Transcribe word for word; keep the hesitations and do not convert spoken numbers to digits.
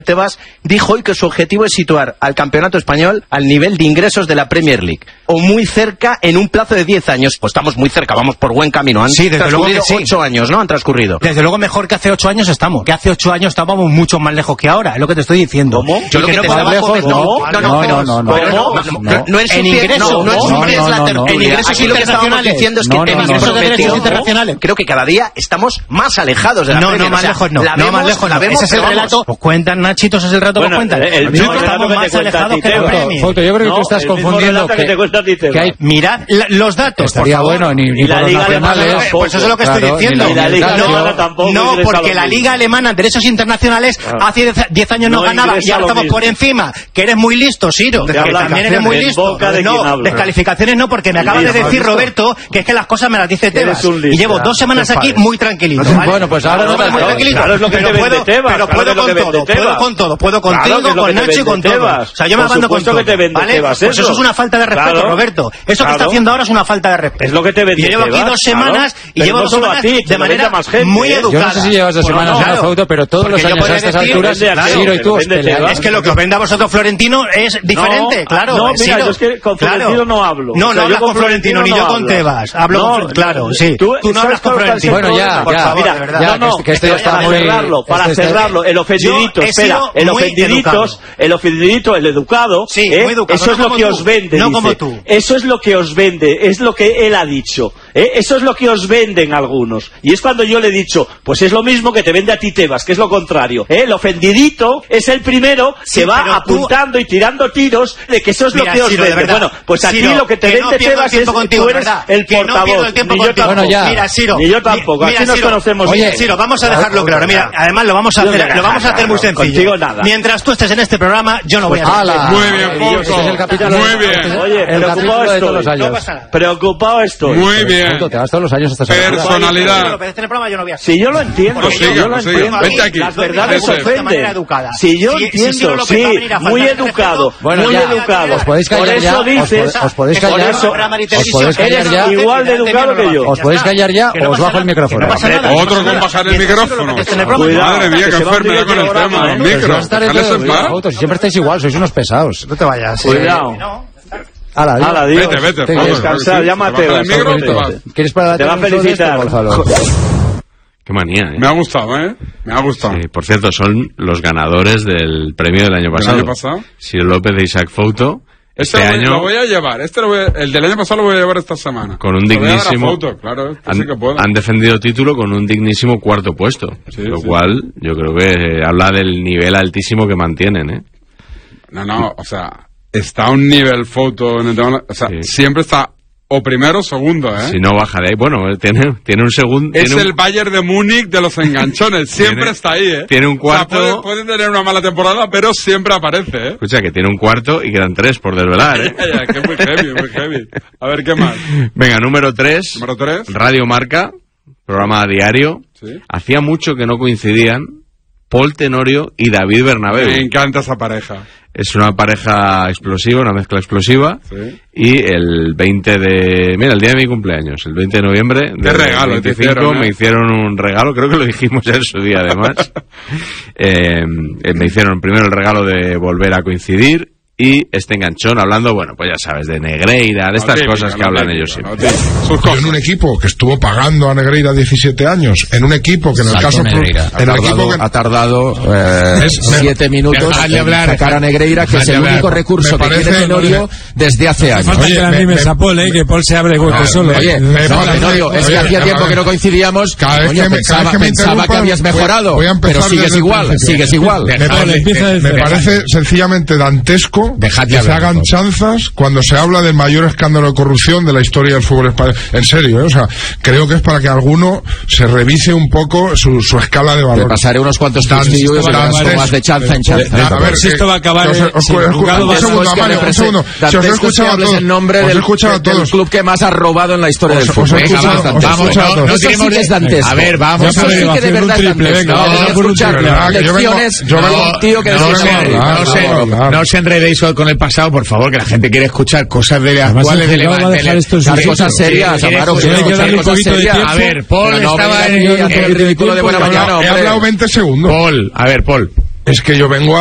Tebas dijo hoy que su objetivo es situar al campeonato español al nivel de ingresos de la Premier League, o muy cerca en un plazo de diez años. Pues estamos muy cerca, vamos por buen camino. Han sí, desde transcurrido luego que sí. ocho años, ¿no? Han transcurrido. Desde luego mejor que hace ocho años estamos. Que hace ocho años estábamos mucho más lejos que ahora, es lo que te estoy diciendo. ¿Cómo? Yo lo que no más lejos, no, no, no, no, no, no, no en ingresos, no es la tertulia. En ingresos sí lo que estábamos diciendo es que Tebas prometió internacionales. Creo que cada día estamos más alejados de la Premier. No, no, más lejos no. No, más lejos no. Ese es el relato. Os cuentan, Nachitos, es el relato que os cuentan. Estamos más alejados que la Premier. Foto, yo creo que tú estás confundiendo que hay... Mirad los datos. Estaría bueno, ni por los nacionales. Pues eso es lo que estoy diciendo. No, porque la Liga Alemana en derechos internacionales hace diez años no ganaba y ahora estamos por encima. Que eres muy listo, Siro. Que también eres muy listo. No, descalificaciones no, porque me acaba de decir Roberto que es que las cosas me las dice Tebas. Y llevo dos semanas aquí muy tranquilito. Bueno, pues ahora no muy tranquilito. Pero puedo, pero puedo con todo, puedo con todo, puedo contigo, con Nacho y con todo. O sea, yo me abando con todo, ¿vale? Pues eso es una falta de respeto, Roberto. Eso que está haciendo ahora es una falta de respeto. Es lo que te vende. Y llevo aquí dos semanas y llevo dos semanas de manera muy educada. Yo no sé si llevas dos semanas en la foto, pero todos los años a estas alturas, Siro y tú os peleáis. Es que lo que os venda a vosotros Florentino es diferente, claro. No, mira, yo es que con Florentino no hablo. No, no hablas con Florentino, ni yo con Tebas. Hablo con Florentino, claro, sí. Tú no hablas con Florentino. Bueno, ya, ya. Mira, no, no, que esto está muy... Para cerrarlo, el ofendidito, espera, el ofendidito, el ofendidito, el educado, sí, ¿eh? Muy educado, eso es no lo que tú, os vende, no dice. Como tú. Eso es lo que os vende, es lo que él ha dicho, ¿eh? Eso es lo que os venden algunos. Y es cuando yo le he dicho, pues es lo mismo que te vende a ti Tebas, que es lo contrario, ¿eh? El ofendidito es el primero sí, que va apuntando tú... y tirando tiros de que eso es Mira, lo que os Siro, vende. Bueno, pues aquí Siro, lo que te que vende no Tebas es contigo, tú eres ¿verdad? el que portavoz. No pierdo el tiempo ni yo contigo. tampoco. Bueno, mira, Siro, ni yo tampoco. Mira, aquí nos Siro, conocemos oye, bien. Siro, vamos a dejarlo claro. Mira, además lo vamos a hacer, lo vamos a hacer muy sencillo. Contigo nada. Mientras tú estés en este programa, yo no voy a estar. Muy bien, Foto. Muy bien. Oye, preocupado estoy. Preocupado estoy. Muy bien. Te vas todos los años hasta personalidad. Si yo lo entiendo, si yo lo entiendo. Vente aquí. Las verdades ofenden. Si yo entiendo, sí, muy educado, muy educado. Os podéis callar ya. Os podéis callar. Os podéis callar ya. Igual de educado que yo. Os podéis callar ya o os bajo el micrófono. Otro con bajar el micrófono. Madre mía, qué enfermedad con el tema. Micro. Déjales en paz. Siempre estáis igual, sois unos pesados. No te vayas. Cuidado. Hala, Hala, Dios. Vete, vete. Te descansar, llámate. ¿Quieres para te va a felicitar. Qué manía, ¿eh? Me ha gustado, ¿eh? Me ha gustado. Sí, por cierto, son los ganadores del premio del año pasado. ¿El año pasado? Ciro López de Isaac Foto. Este, este lo, voy, año... lo voy a llevar. Este lo voy a, el del año pasado lo voy a llevar esta semana. Con un dignísimo... Foto, claro, han, sí que puedo. han defendido título con un dignísimo cuarto puesto. Sí, lo sí. cual yo creo que habla del nivel altísimo que mantienen, ¿eh? No, no, o sea... Está a un nivel Foto en el tema, o sea, sí. siempre está o primero o segundo, ¿eh? Si no baja de ahí, bueno, tiene, tiene un segundo... Es un... el Bayern de Múnich de los enganchones, siempre tiene, está ahí, ¿eh? Tiene un cuarto... O sea, puede, puede tener una mala temporada, pero siempre aparece, ¿eh? Escucha, que tiene un cuarto y quedan tres por desvelar, ¿eh? ya, ya, que es muy heavy, muy heavy. A ver, ¿qué más? Venga, número tres. Número tres. Radio Marca, programa diario. Sí. Hacía mucho que no coincidían Paul Tenorio y David Bernabéu. Me encanta esa pareja. Es una pareja explosiva, una mezcla explosiva. Sí. Y el veinte de... Mira, el día de mi cumpleaños, el veinte de noviembre de regalo, veinticinco, te hicieron, ¿eh? Me hicieron un regalo, creo que lo dijimos en su día además. eh, me hicieron primero el regalo de volver a coincidir y este enganchón hablando, bueno, pues ya sabes, de Negreira, de estas no, típica, cosas que no, hablan típica, ellos siempre. No, en un equipo que estuvo pagando a Negreira diecisiete años, en un equipo que en el Salto caso... Negreira. En ha, el tardado, equipo que... ha tardado eh, es, siete me, minutos en hablar, sacar a Negreira, que es el único recurso que tiene Tenorio desde hace años. Oye, que me, me, a Paul, eh, que Paul se abre hueco ah, solo. Oye, me, no, me, Tenorio, es que hacía tiempo que no coincidíamos. Cada vez Coño, que me, pensaba, cada vez que me pensaba que habías mejorado, voy a pero sigues igual, sigues igual. Me parece sencillamente dantesco que se hagan chanzas cuando se habla del mayor escándalo de corrupción de la historia del fútbol español. En serio, ¿eh? O sea, creo que es para que alguno se revise un poco su, su escala de valor. Le pasaré unos cuantos testigos más de chanza en chanza. A ver si esto va a acabar. Un segundo, Mario, un segundo. Si os he escuchado a todos, el nombre del club que más ha robado en la historia del fútbol. Vamos, no tenemos dantesco. A ver, vamos. Eso sí que de verdad es dantesco. Escuchar lecciones de un tío que no os enredéis con el pasado, por favor, que la gente quiere escuchar cosas de actuales de las cosas serias, Amaro, cosas serias. A ver, Paul estaba en el ridículo de buena mañana. He hablado veinte segundos. Paul, a ver, Paul. Es que yo vengo a